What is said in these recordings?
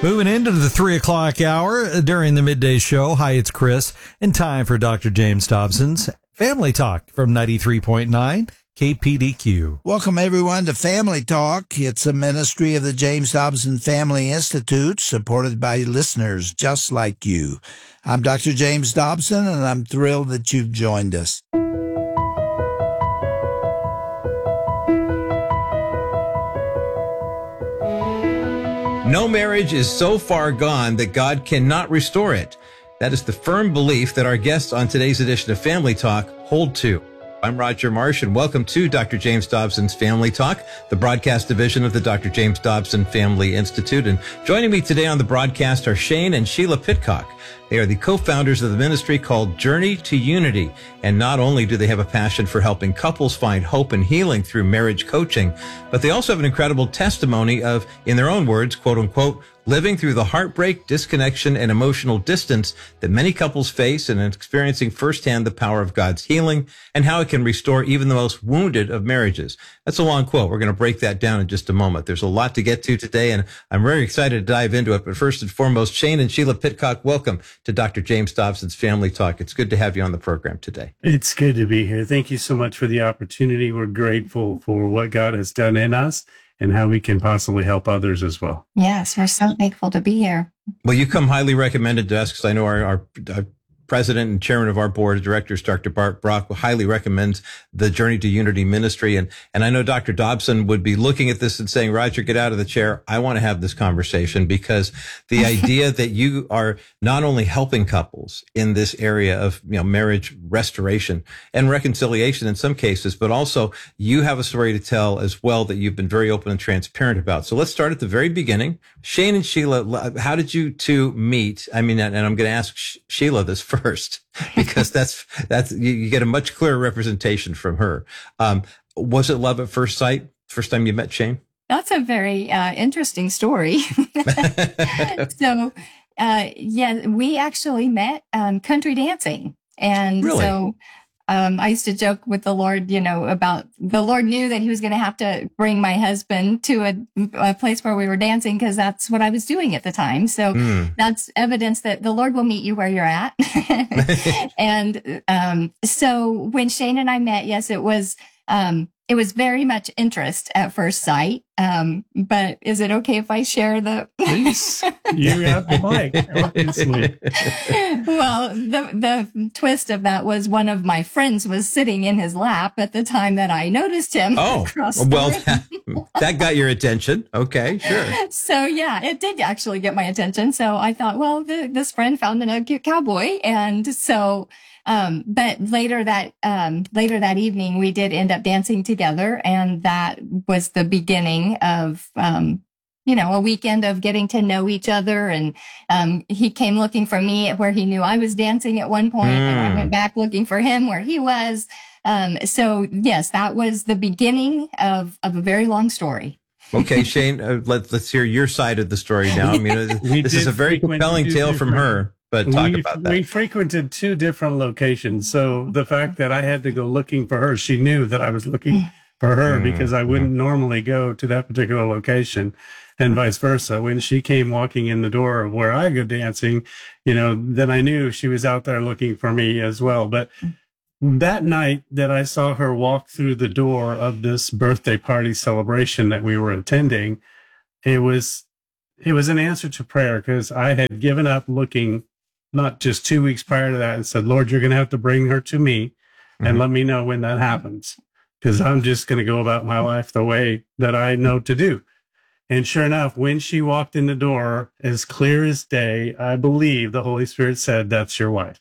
Moving into the 3 o'clock hour during the midday show. Hi, it's Chris, and time for Dr. James Dobson's Family Talk from 93.9 KPDQ. Welcome, everyone, to Family Talk. It's a ministry of the James Dobson Family Institute, supported by listeners just like you. I'm Dr. James Dobson, and I'm thrilled that you've joined us. No marriage is so far gone that God cannot restore it. That is the firm belief that our guests on today's edition of Family Talk hold to. I'm Roger Marsh, and welcome to Dr. James Dobson's Family Talk, the broadcast division of the Dr. James Dobson Family Institute. And joining me today on the broadcast are Shane and Sheila Pitcock. They are the co-founders of the ministry called Journey to Unity. And not only do they have a passion for helping couples find hope and healing through marriage coaching, but they also have an incredible testimony of, in their own words, quote unquote, living through the heartbreak, disconnection, and emotional distance that many couples face and experiencing firsthand the power of God's healing and how it can restore even the most wounded of marriages. That's a long quote. We're going to break that down in just a moment. There's a lot to get to today, and I'm very excited to dive into it. But first and foremost, Shane and Sheila Pitcock, welcome to Dr. James Dobson's Family Talk. It's good to have you on the program today. It's good to be here. Thank you so much for the opportunity. We're grateful for what God has done in us and how we can possibly help others as well. Yes, we're so thankful to be here. Well, you come highly recommended to us because I know our president and chairman of our board of directors, Dr. Bart Brock, highly recommends the Journey to Unity ministry. And I know Dr. Dobson would be looking at this and saying, Roger, get out of the chair. I want to have this conversation, because the idea that you are not only helping couples in this area of, marriage restoration and reconciliation in some cases, but also you have a story to tell as well that you've been very open and transparent about. So let's start at the very beginning. Shane and Sheila, how did you two meet? I mean, and I'm going to ask Sheila this first, because that's you get a much clearer representation from her. Was it love at first sight? First time you met Shane? That's a very interesting story. So, we actually met country dancing. And really? So I used to joke with the Lord, about the Lord knew that he was going to have to bring my husband to a place where we were dancing, because that's what I was doing at the time. So that's evidence that the Lord will meet you where you're at. And so when Shane and I met, yes, it was very much interest at first sight. But is it okay if I share the? Please, you have the mic, obviously. Well, the twist of that was one of my friends was sitting in his lap at the time that I noticed him. Oh, well, that got your attention. Okay, sure. So yeah, it did actually get my attention. So I thought, well, this friend found a cute cowboy, and so. But later that evening, we did end up dancing together, and that was the beginning of, a weekend of getting to know each other. And, he came looking for me where he knew I was dancing at one point, and I went back looking for him where he was. So yes, that was the beginning of a very long story. Okay, Shane, let's hear your side of the story now. I mean, this is a very compelling tale from her. But talk about that. We frequented two different locations. So the fact that I had to go looking for her, she knew that I was looking for her, because I wouldn't normally go to that particular location, and vice versa. When she came walking in the door of where I go dancing, then I knew she was out there looking for me as well. But that night that I saw her walk through the door of this birthday party celebration that we were attending, it was an answer to prayer, because I had given up looking not just 2 weeks prior to that and said, Lord, you're going to have to bring her to me and let me know when that happens, because I'm just going to go about my life the way that I know to do. And sure enough, when she walked in the door, as clear as day, I believe the Holy Spirit said, that's your wife.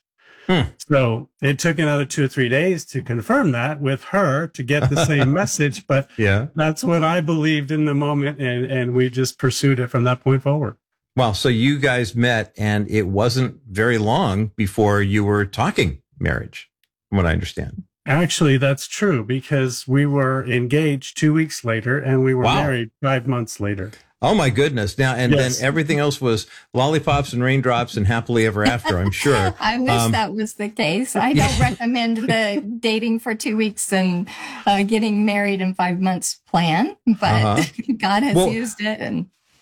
So it took another 2 or 3 days to confirm that with her to get the same message. But yeah, that's what I believed in the moment. And we just pursued it from that point forward. Well, so you guys met, and it wasn't very long before you were talking marriage, from what I understand. Actually, that's true, because we were engaged 2 weeks later, and we were married 5 months later. Oh, my goodness. Now, and then everything else was lollipops and raindrops and happily ever after, I'm sure. I wish that was the case. I don't recommend the dating for 2 weeks and getting married in 5 months plan, but God has used it. And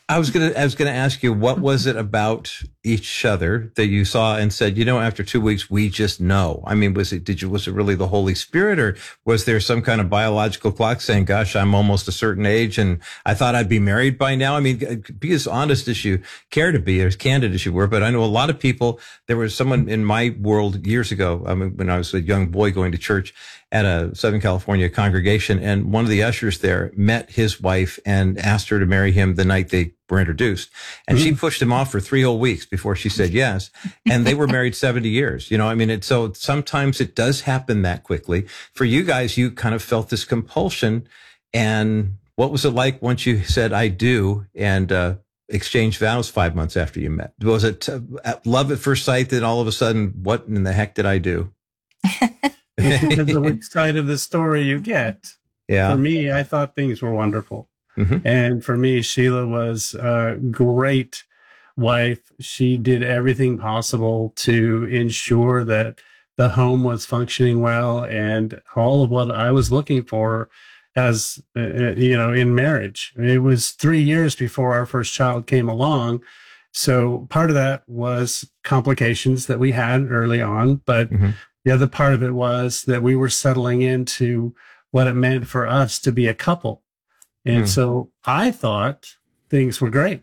I was gonna ask you, what was it about each other that you saw and said, after 2 weeks, we just know? I mean, was it really the Holy Spirit, or was there some kind of biological clock saying, gosh, I'm almost a certain age and I thought I'd be married by now? I mean, be as honest as you care to be, as candid as you were. But I know a lot of people, there was someone in my world years ago, I mean, when I was a young boy going to church at a Southern California congregation, and one of the ushers there met his wife and asked her to marry him the night they were introduced. And she pushed him off for 3 whole weeks before she said yes. And they were married 70 years. I mean, so sometimes it does happen that quickly. For you guys, you kind of felt this compulsion. And what was it like once you said, I do, and exchanged vows 5 months after you met? Was it love at first sight that all of a sudden, what in the heck did I do? Depends on which side of the story you get. Yeah. For me, I thought things were wonderful. Mm-hmm. And for me, Sheila was a great wife. She did everything possible to ensure that the home was functioning well, and all of what I was looking for as, in marriage. It was 3 years before our first child came along. So part of that was complications that we had early on, but the other part of it was that we were settling into what it meant for us to be a couple. And so I thought things were great.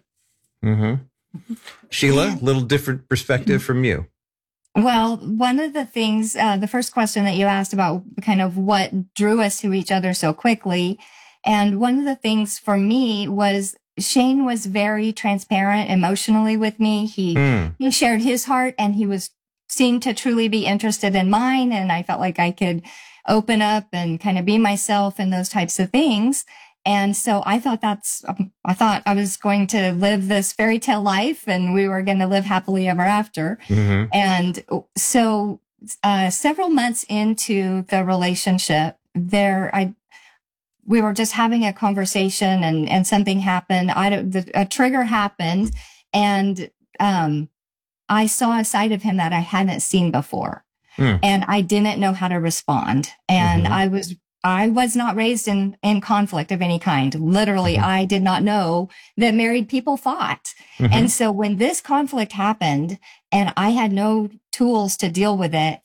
Sheila, a little different perspective from you. Well, one of the things, the first question that you asked about kind of what drew us to each other so quickly. And one of the things for me was Shane was very transparent emotionally with me. He shared his heart, and he seemed to truly be interested in mine. And I felt like I could open up and kind of be myself and those types of things. And so I thought I was going to live this fairy tale life, and we were going to live happily ever after. And so, several months into the relationship we were just having a conversation, and something happened. A trigger happened, and, I saw a side of him that I hadn't seen before, and I didn't know how to respond. And I was not raised in conflict of any kind. Literally, I did not know that married people fought. And so when this conflict happened and I had no tools to deal with it,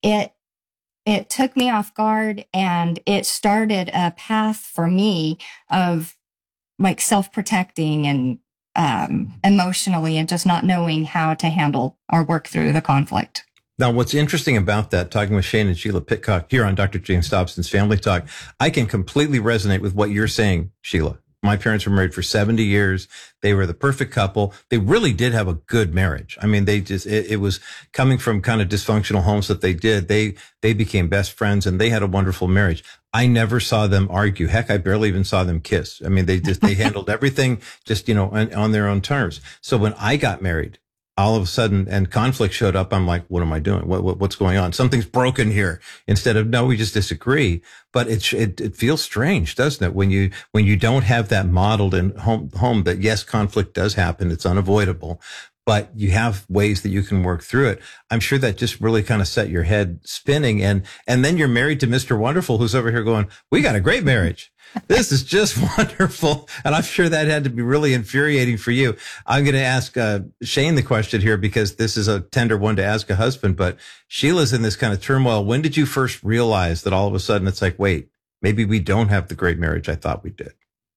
it took me off guard, and it started a path for me of like self-protecting and emotionally, and just not knowing how to handle or work through the conflict. Now, what's interesting about that, talking with Shane and Sheila Pitcock here on Dr. James Dobson's Family Talk, I can completely resonate with what you're saying, Sheila. My parents were married for 70 years. They were the perfect couple. They really did have a good marriage. I mean, it was coming from kind of dysfunctional homes that they did. They became best friends, and they had a wonderful marriage. I never saw them argue. Heck, I barely even saw them kiss. I mean, they handled everything just, on their own terms. So when I got married, all of a sudden, and conflict showed up, I'm like, what am I doing? What's going on? Something's broken here. Instead of, no, we just disagree. But it feels strange, doesn't it? When you don't have that modeled in home that yes, conflict does happen. It's unavoidable, but you have ways that you can work through it. I'm sure that just really kind of set your head spinning. And then you're married to Mr. Wonderful, who's over here going, we got a great marriage. This is just wonderful. And I'm sure that had to be really infuriating for you. I'm going to ask Shane the question here, because this is a tender one to ask a husband, but Sheila's in this kind of turmoil. When did you first realize that all of a sudden it's like, wait, maybe we don't have the great marriage I thought we did?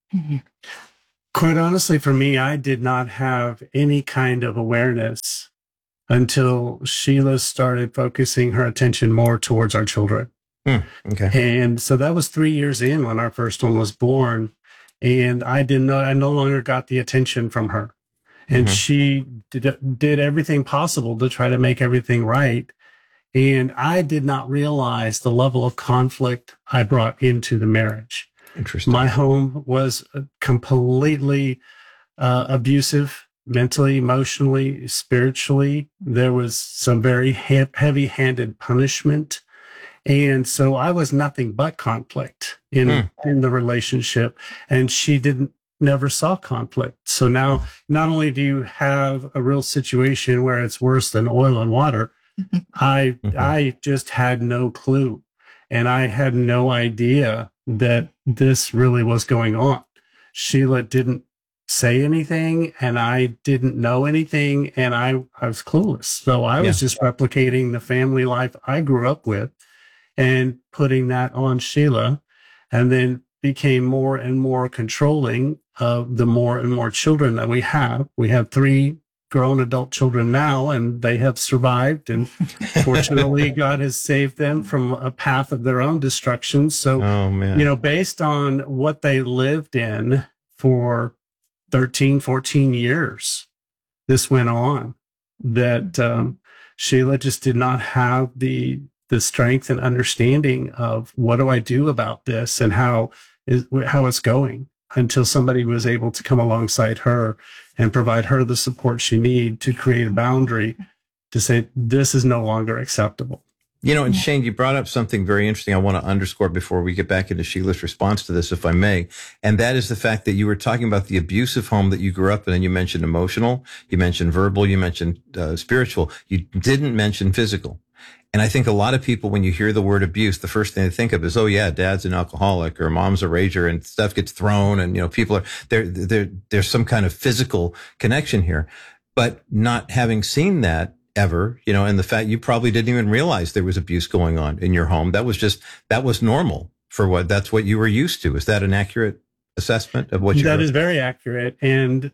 Quite honestly, for me, I did not have any kind of awareness until Sheila started focusing her attention more towards our children. Okay. And so that was 3 years in when our first one was born. And I no longer got the attention from her. And she did everything possible to try to make everything right. And I did not realize the level of conflict I brought into the marriage. Interesting. My home was completely abusive, mentally, emotionally, spiritually. There was some very heavy-handed punishment. And so I was nothing but conflict in the relationship, and she never saw conflict. So now not only do you have a real situation where it's worse than oil and water, I just had no clue, and I had no idea that this really was going on. Sheila didn't say anything, and I didn't know anything, and I was clueless. So I was just replicating the family life I grew up with and putting that on Sheila, and then became more and more controlling of the more and more children that we have. We have 3 grown adult children now, and they have survived. And fortunately, God has saved them from a path of their own destruction. So, based on what they lived in for 13, 14 years, this went on, that Sheila just did not have the strength and understanding of what do I do about this and how it's going, until somebody was able to come alongside her and provide her the support she needed to create a boundary to say, this is no longer acceptable. And Shane, you brought up something very interesting I want to underscore before we get back into Sheila's response to this, if I may. And that is the fact that you were talking about the abusive home that you grew up in, and you mentioned emotional, you mentioned verbal, you mentioned spiritual. You didn't mention physical. And I think a lot of people, when you hear the word abuse, the first thing they think of is, oh yeah, dad's an alcoholic or mom's a rager and stuff gets thrown. And, people are there's some kind of physical connection here, but not having seen that ever, and the fact you probably didn't even realize there was abuse going on in your home. That was normal for that's what you were used to. Is that an accurate assessment of what you That is very accurate. And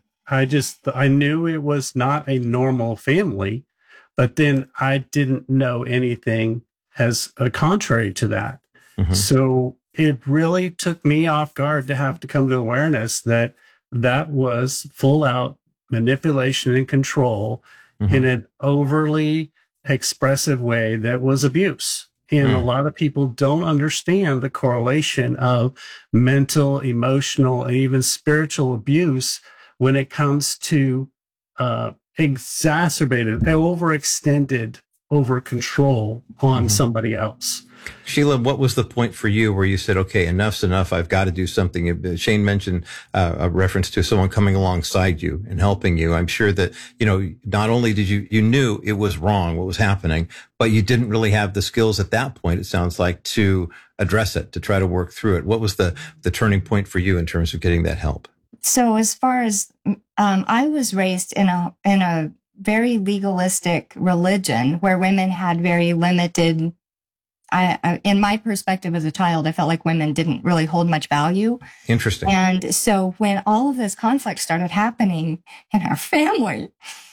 I knew it was not a normal family. But then I didn't know anything as a contrary to that. Mm-hmm. So it really took me off guard to have to come to awareness that was full out manipulation and control in an overly expressive way that was abuse. And a lot of people don't understand the correlation of mental, emotional, and even spiritual abuse when it comes to exacerbated, overextended over control on somebody else. Sheila, what was the point for you where you said, okay, enough's enough, I've got to do something? Shane mentioned a reference to someone coming alongside you and helping you. I'm sure that, not only did you knew it was wrong, what was happening, but you didn't really have the skills at that point, it sounds like, to address it, to try to work through it. What was the turning point for you in terms of getting that help? So as far as I was raised in a very legalistic religion where women had very limited. In my perspective as a child, I felt like women didn't really hold much value. Interesting. And so when all of this conflict started happening in our family,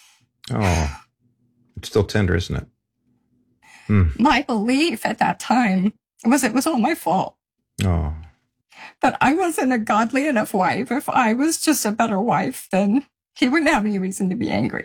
it's still tender, isn't it? My belief at that time was it was all my fault. Oh. That I wasn't a godly enough wife. If I was just a better wife, then he wouldn't have any reason to be angry.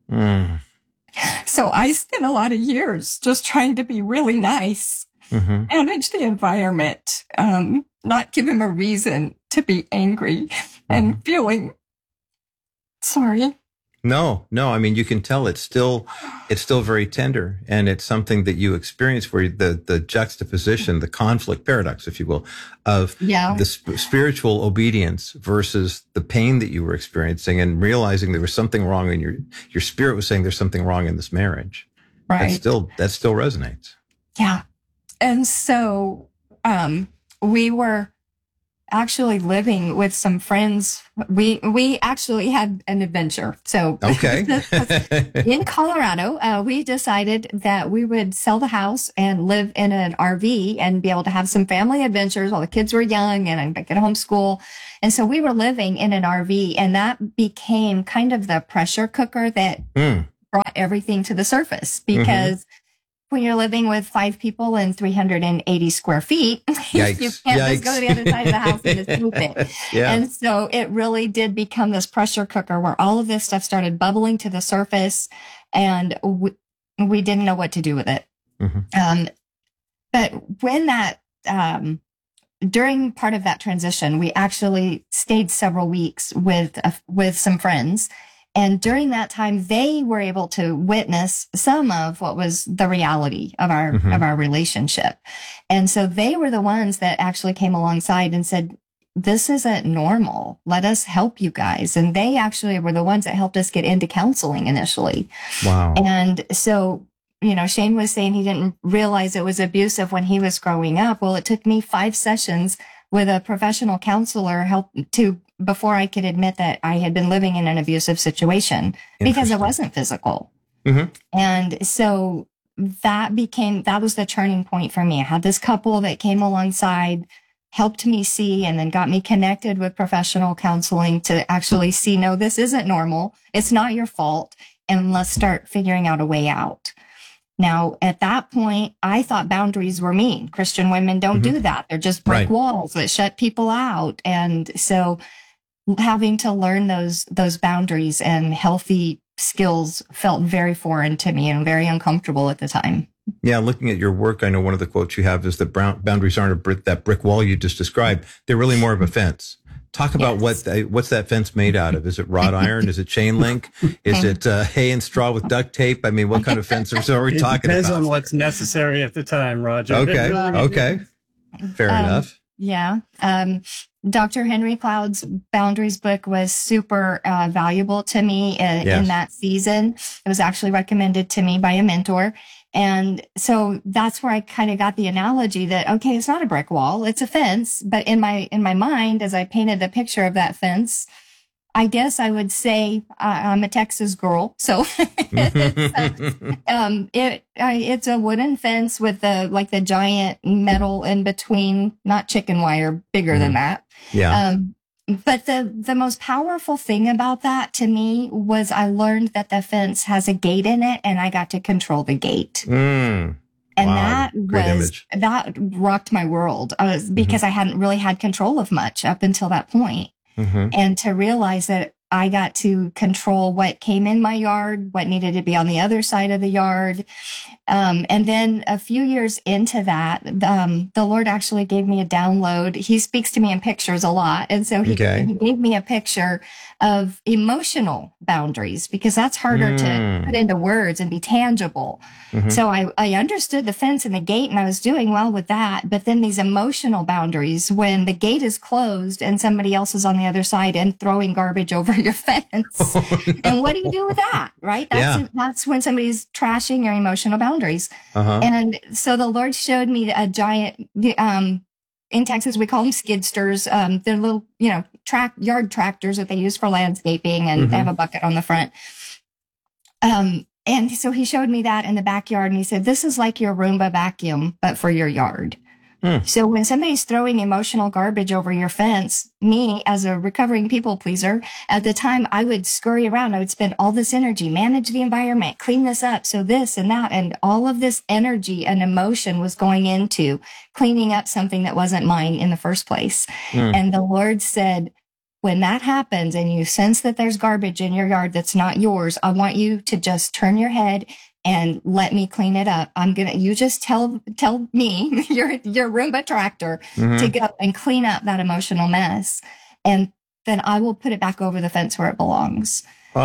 So I spent a lot of years just trying to be really nice, manage the environment, not give him a reason to be angry and feeling sorry. No. I mean, you can tell it's still very tender, and it's something that you experience where the juxtaposition, the conflict paradox, if you will, of the spiritual obedience versus the pain that you were experiencing, and realizing there was something wrong in your spirit was saying there's something wrong in this marriage. Right. That still resonates. Yeah. And so, we were actually living with some friends. We actually had an adventure. So in Colorado, we decided that we would sell the house and live in an RV and be able to have some family adventures while the kids were young and I could homeschool. And so we were living in an RV, and that became kind of the pressure cooker that brought everything to the surface, because when you're living with 5 people and 380 square feet, you can't just go to the other side of the house and just move it. And so it really did become this pressure cooker where all of this stuff started bubbling to the surface, and we didn't know what to do with it. But when that, during part of that transition, we actually stayed several weeks with some friends. And during that time, they were able to witness some of what was the reality of our relationship. And so they were the ones that actually came alongside and said, this isn't normal. Let us help you guys. And they actually were the ones that helped us get into counseling initially. Wow. And so, Shane was saying he didn't realize it was abusive when he was growing up. Well, it took me 5 sessions with a professional counselor before I could admit that I had been living in an abusive situation, because it wasn't physical. Mm-hmm. And so that was the turning point for me. I had this couple that came alongside, helped me see, and then got me connected with professional counseling to actually see, no, this isn't normal. It's not your fault. And let's start figuring out a way out. Now, at that point, I thought boundaries were mean. Christian women don't do that. They're just brick walls that shut people out. And so having to learn those boundaries and healthy skills felt very foreign to me and very uncomfortable at the time. Yeah, looking at your work, I know one of the quotes you have is that boundaries aren't that brick wall you just described. They're really more of a fence. Talk about what's that fence made out of? Is it wrought iron? Is it chain link? Is it hay and straw with duct tape? I mean, what kind of fence are we talking about? It depends on what's necessary at the time, Roger. Okay. Fair enough. Yeah. Dr. Henry Cloud's Boundaries book was super valuable to me in that season. It was actually recommended to me by a mentor. And so that's where I kind of got the analogy that, okay, it's not a brick wall, it's a fence. But in my mind, as I painted the picture of that fence, I guess I would say I'm a Texas girl. So it's a wooden fence with the giant metal in between, not chicken wire, bigger than that. Yeah. But the most powerful thing about that to me was I learned that the fence has a gate in it, and I got to control the gate. And that rocked my world because I hadn't really had control of much up until that point. And to realize that I got to control what came in my yard, what needed to be on the other side of the yard. And then a few years into that, the Lord actually gave me a download. He speaks to me in pictures a lot. And so he gave me a picture of emotional boundaries, because that's harder to put into words and be tangible. So I understood the fence and the gate, and I was doing well with that. But then these emotional boundaries, when the gate is closed and somebody else is on the other side and throwing garbage over your fence. And what do you do with that? Right? That's when somebody's trashing your emotional boundaries. And so the Lord showed me a giant, in Texas, we call them skidsters. They're little, yard tractors that they use for landscaping, and they have a bucket on the front. And so he showed me that in the backyard, and he said, this is like your Roomba vacuum, but for your yard. So when somebody's throwing emotional garbage over your fence, me as a recovering people pleaser, at the time I would scurry around. I would spend all this energy, manage the environment, clean this up. So this and that, and all of this energy and emotion was going into cleaning up something that wasn't mine in the first place. And the Lord said, when that happens and you sense that there's garbage in your yard that's not yours, I want you to just turn your head and let me clean it up. You just tell me, your Roomba tractor, to go and clean up that emotional mess. And then I will put it back over the fence where it belongs.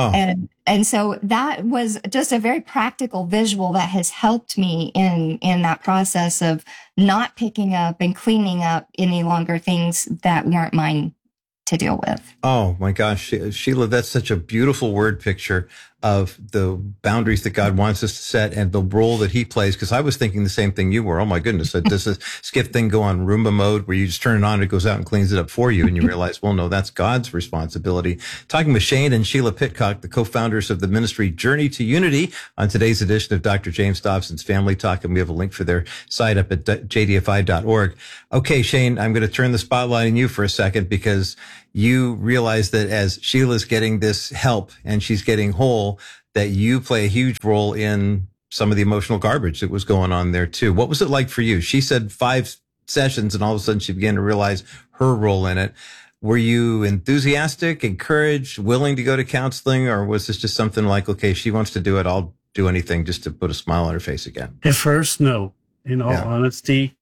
And so that was just a very practical visual that has helped me in that process of not picking up and cleaning up any longer things that weren't mine to deal with. Oh my gosh, Sheila, that's such a beautiful word picture of the boundaries that God wants us to set and the role that he plays. Because I was thinking the same thing you were. Oh my goodness, does this Skip thing go on Roomba mode where you just turn it on and it goes out and cleans it up for you? And you realize, well, no, that's God's responsibility. Talking with Shane and Sheila Pitcock, the co-founders of the ministry Journey to Unity, on today's edition of Dr. James Dobson's Family Talk. And we have a link for their site up at jdfi.org. Okay, Shane, I'm going to turn the spotlight on you for a second, because you realize that as Sheila's getting this help and she's getting whole, that you play a huge role in some of the emotional garbage that was going on there too. What was it like for you? She said 5 sessions and all of a sudden she began to realize her role in it. Were you enthusiastic, encouraged, willing to go to counseling, or was this just something like, okay, she wants to do it, I'll do anything just to put a smile on her face again? At first, no. In all honesty,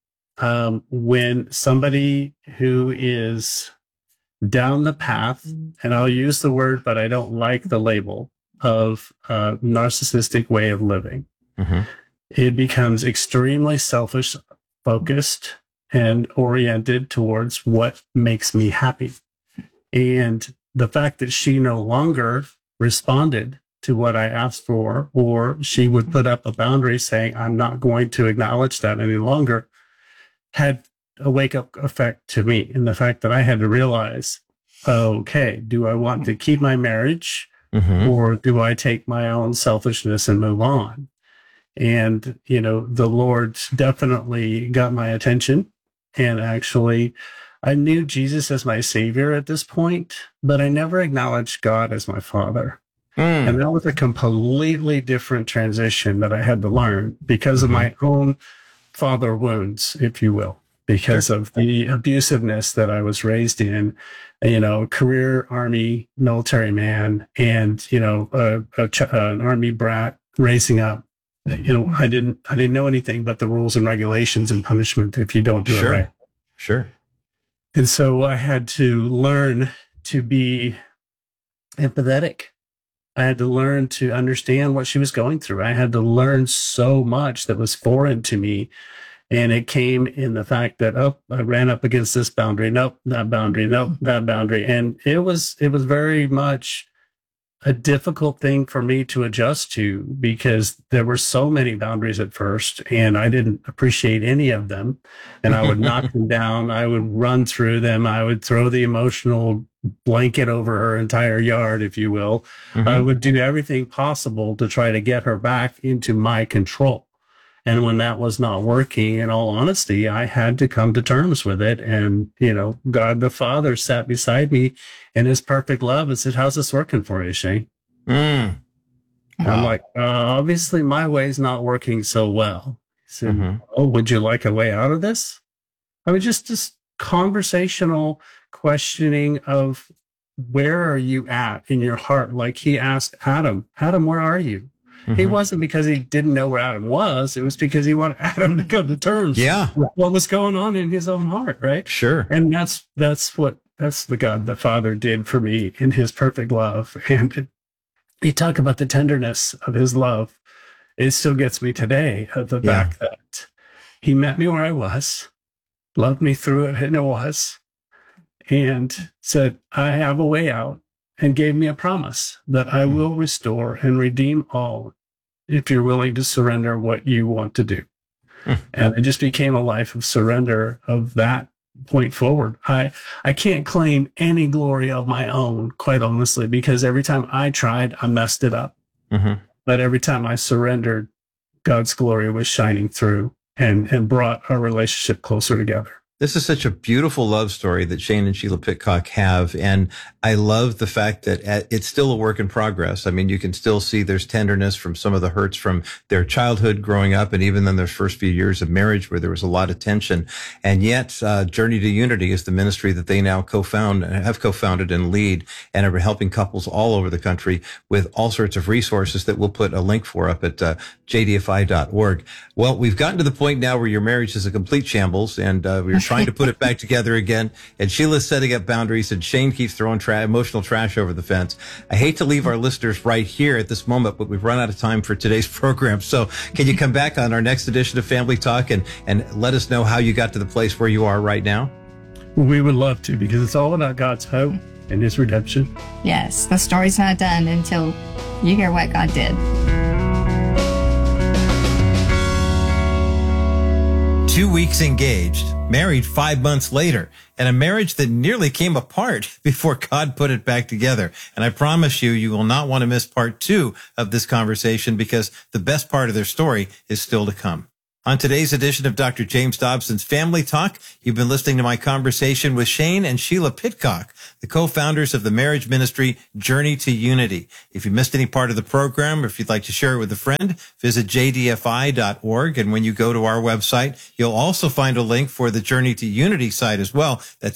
when somebody who is down the path, and I'll use the word, but I don't like the label, of a narcissistic way of living, it becomes extremely selfish, focused, and oriented towards what makes me happy. And the fact that she no longer responded to what I asked for, or she would put up a boundary saying, I'm not going to acknowledge that any longer, had a wake-up effect to me in the fact that I had to realize, okay, do I want to keep my marriage or do I take my own selfishness and move on? And, the Lord definitely got my attention. And actually, I knew Jesus as my Savior at this point, but I never acknowledged God as my Father. And that was a completely different transition that I had to learn because of my own father wounds, if you will, because of the abusiveness that I was raised in, career Army military man and, an Army brat raising up. I didn't know anything but the rules and regulations and punishment if you don't do it right. Sure. And so I had to learn to be empathetic. I had to learn to understand what she was going through. I had to learn so much that was foreign to me. And it came in the fact that, I ran up against this boundary. Nope, that boundary. Nope, that boundary. And it was very much a difficult thing for me to adjust to because there were so many boundaries at first and I didn't appreciate any of them. And I would knock them down. I would run through them. I would throw the emotional blanket over her entire yard, if you will. I would do everything possible to try to get her back into my control. And when that was not working, in all honesty, I had to come to terms with it. And, God the Father sat beside me in his perfect love and said, how's this working for you, Shane? I'm like, obviously my way's not working so well. He said, would you like a way out of this? I mean, just this conversational questioning of where are you at in your heart? Like he asked Adam, where are you? He wasn't because he didn't know where Adam was. It was because he wanted Adam to come to terms with what was going on in his own heart, right? Sure. And that's the God the Father did for me in his perfect love. And you talk about the tenderness of his love. It still gets me today, the fact that he met me where I was, loved me through it, and it was, and said, I have a way out. And gave me a promise that I will restore and redeem all if you're willing to surrender what you want to do. And it just became a life of surrender of that point forward. I can't claim any glory of my own, quite honestly, because every time I tried, I messed it up. But every time I surrendered, God's glory was shining through and brought our relationship closer together. This is such a beautiful love story that Shane and Sheila Pitcock have. And I love the fact that it's still a work in progress. I mean, you can still see there's tenderness from some of the hurts from their childhood growing up and even in their first few years of marriage where there was a lot of tension. And yet, Journey to Unity is the ministry that they now have co-founded and lead and are helping couples all over the country with all sorts of resources that we'll put a link for up at jdfi.org. Well, we've gotten to the point now where your marriage is a complete shambles and we're trying to put it back together again. And Sheila's setting up boundaries and Shane keeps throwing emotional trash over the fence. I hate to leave our listeners right here at this moment, but we've run out of time for today's program. So can you come back on our next edition of Family Talk and let us know how you got to the place where you are right now? We would love to, because it's all about God's hope and his redemption. Yes, the story's not done until you hear what God did. 2 weeks engaged, married 5 months later, and a marriage that nearly came apart before God put it back together. And I promise you, you will not want to miss part 2 of this conversation because the best part of their story is still to come. On today's edition of Dr. James Dobson's Family Talk, you've been listening to my conversation with Shane and Sheila Pitcock, the co-founders of the marriage ministry Journey to Unity. If you missed any part of the program, or if you'd like to share it with a friend, visit jdfi.org. And when you go to our website, you'll also find a link for the Journey to Unity site as well. That's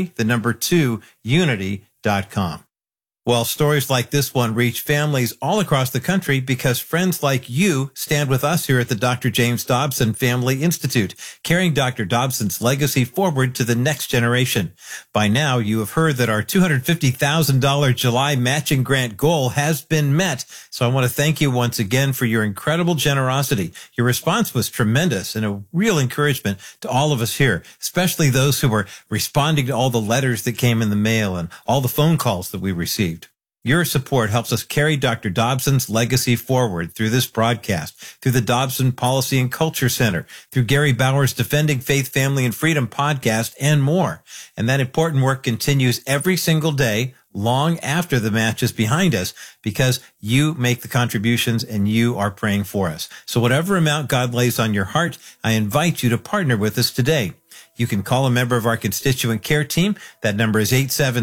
journey2unity.com. Well, stories like this one reach families all across the country because friends like you stand with us here at the Dr. James Dobson Family Institute, carrying Dr. Dobson's legacy forward to the next generation. By now, you have heard that our $250,000 July matching grant goal has been met. So I want to thank you once again for your incredible generosity. Your response was tremendous and a real encouragement to all of us here, especially those who were responding to all the letters that came in the mail and all the phone calls that we received. Your support helps us carry Dr. Dobson's legacy forward through this broadcast, through the Dobson Policy and Culture Center, through Gary Bauer's Defending Faith, Family, and Freedom podcast, and more. And that important work continues every single day, long after the match is behind us, because you make the contributions and you are praying for us. So whatever amount God lays on your heart, I invite you to partner with us today. You can call a member of our constituent care team. That number is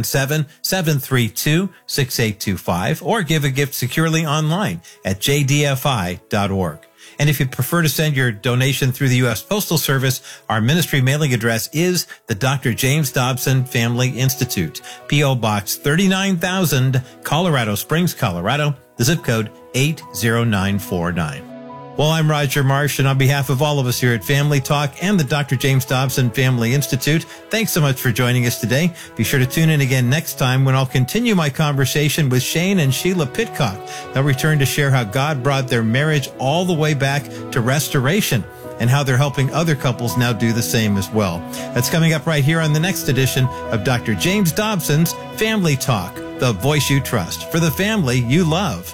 877-732-6825, or give a gift securely online at jdfi.org. And if you prefer to send your donation through the U.S. Postal Service, our ministry mailing address is the Dr. James Dobson Family Institute, P.O. Box 39,000, Colorado Springs, Colorado, the zip code 80949. Well, I'm Roger Marsh, and on behalf of all of us here at Family Talk and the Dr. James Dobson Family Institute, thanks so much for joining us today. Be sure to tune in again next time when I'll continue my conversation with Shane and Sheila Pitcock. They'll return to share how God brought their marriage all the way back to restoration and how they're helping other couples now do the same as well. That's coming up right here on the next edition of Dr. James Dobson's Family Talk, the voice you trust for the family you love.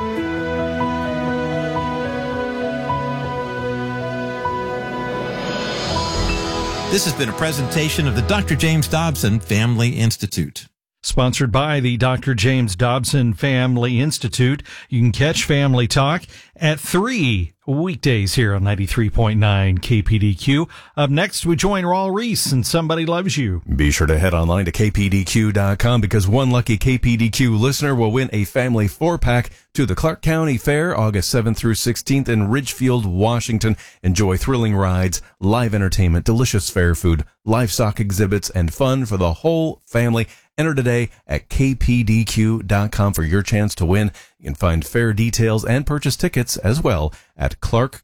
This has been a presentation of the Dr. James Dobson Family Institute. Sponsored by the Dr. James Dobson Family Institute. You can catch Family Talk at 3 weekdays here on 93.9 KPDQ. Up next, we join Raul Reese and Somebody Loves You. Be sure to head online to kpdq.com because one lucky KPDQ listener will win a family 4-pack to the Clark County Fair, August 7th through 16th in Ridgefield, Washington. Enjoy thrilling rides, live entertainment, delicious fair food, livestock exhibits, and fun for the whole family. Enter today at kpdq.com for your chance to win. You can find fair details and purchase tickets as well at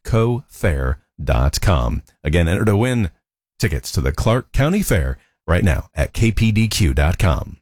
clarkcofair.com. Again, enter to win tickets to the Clark County Fair right now at kpdq.com.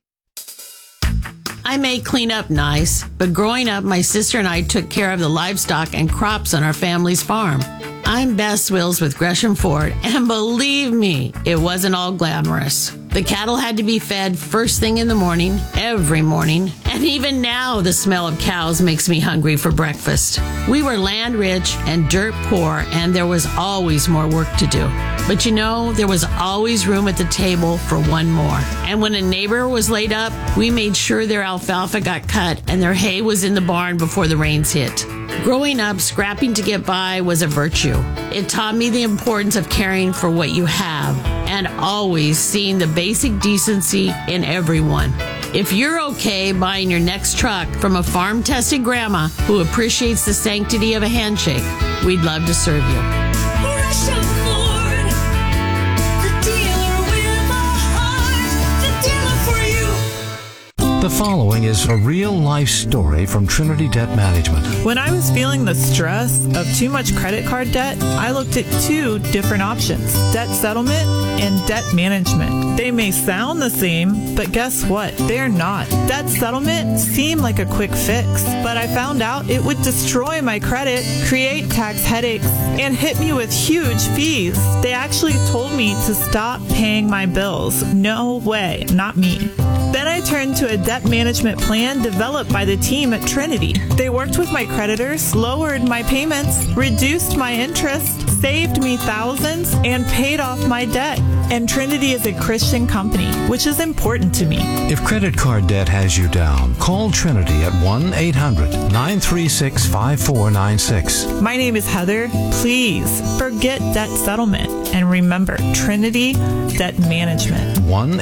I may clean up nice, but growing up, my sister and I took care of the livestock and crops on our family's farm. I'm Bess Wills with Gresham Ford, and believe me, it wasn't all glamorous. The cattle had to be fed first thing in the morning, every morning, and even now the smell of cows makes me hungry for breakfast. We were land rich and dirt poor, and there was always more work to do. But you know, there was always room at the table for one more. And when a neighbor was laid up, we made sure their alfalfa got cut and their hay was in the barn before the rains hit. Growing up, scrapping to get by was a virtue. It taught me the importance of caring for what you have and always seeing the basic decency in everyone. If you're okay buying your next truck from a farm-tested grandma who appreciates the sanctity of a handshake, we'd love to serve you. Gresham Ford, the dealer with a heart, the dealer for you. The following is a real-life story from Trinity Debt Management. When I was feeling the stress of too much credit card debt, I looked at 2 different options: debt settlement and debt management. They may sound the same, but guess what? They're not. Debt settlement seemed like a quick fix, but I found out it would destroy my credit, create tax headaches, and hit me with huge fees. They actually told me to stop paying my bills. No way, not me. Then I turned to a debt management plan developed by the team at Trinity. They worked with my creditors, lowered my payments, reduced my interest, saved me thousands, and paid off my debt. And Trinity is a Christian company, which is important to me. If credit card debt has you down, call Trinity at 1-800-936-5496. My name is Heather. Please forget debt settlement and remember Trinity Debt Management.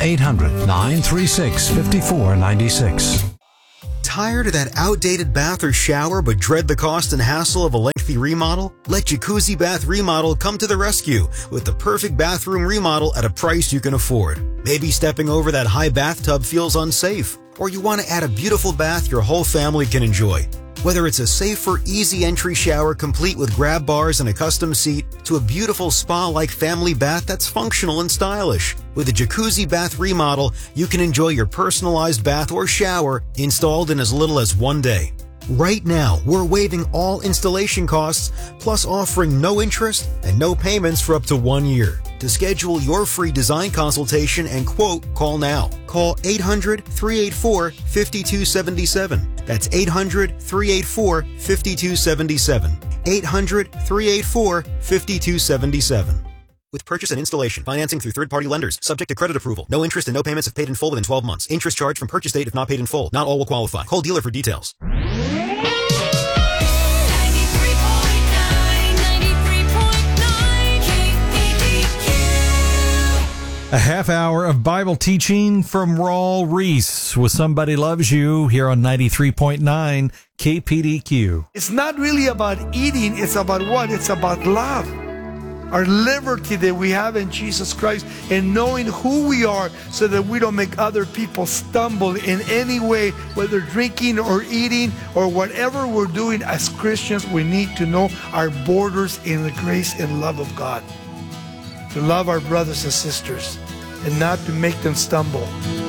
1-800-936-5496. Tired of that outdated bath or shower but dread the cost and hassle of a lengthy remodel? Let Jacuzzi Bath Remodel come to the rescue with the perfect bathroom remodel at a price you can afford. Maybe stepping over that high bathtub feels unsafe, or you want to add a beautiful bath your whole family can enjoy. Whether it's a safer, easy entry shower complete with grab bars and a custom seat, to a beautiful spa-like family bath that's functional and stylish. With a Jacuzzi Bath Remodel, you can enjoy your personalized bath or shower installed in as little as 1 day. Right now, we're waiving all installation costs, plus offering no interest and no payments for up to 1 year. To schedule your free design consultation and quote, call now. Call 800-384-5277. That's 800-384-5277. 800-384-5277. With purchase and installation, financing through third-party lenders, subject to credit approval. No interest and no payments if paid in full within 12 months. Interest charged from purchase date if not paid in full. Not all will qualify. Call dealer for details. 93.9 KPDQ. A half hour of Bible teaching from Raul Reese with Somebody Loves You here on 93.9 KPDQ. It's not really about eating. It's about what? It's about love. Our liberty that we have in Jesus Christ and knowing who we are so that we don't make other people stumble in any way, whether drinking or eating or whatever we're doing as Christians. We need to know our borders in the grace and love of God. To love our brothers and sisters and not to make them stumble.